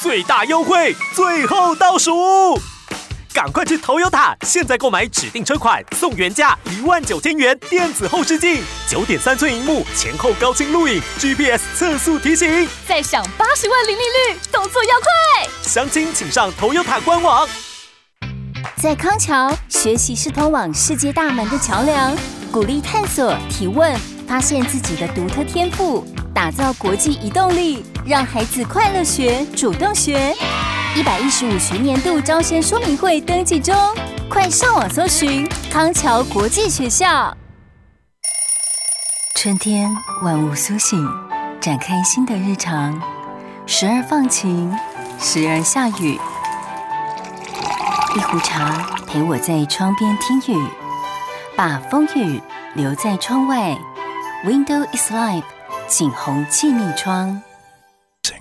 最大优惠最后倒数，赶快去Toyota，现在购买指定车款送原价19000元电子后视镜，9.3寸萤幕，前后高清录影 ，GPS 测速提醒， 再享80万零利率，动作要快！ 详情请上Toyota官网。 在康桥学习是通往世界大门的桥梁，鼓励探索、提问，发现自己的独特天赋，打造国际移动力，让孩子快乐学、主动学。115学年度招生说明会登记中，快上网搜寻康桥国际学校。春天万物苏醒，展开新的日常，时而放晴，时而下雨。一壶茶陪我在窗边听雨，把风雨留在窗外。Window is life， 景洪气密窗。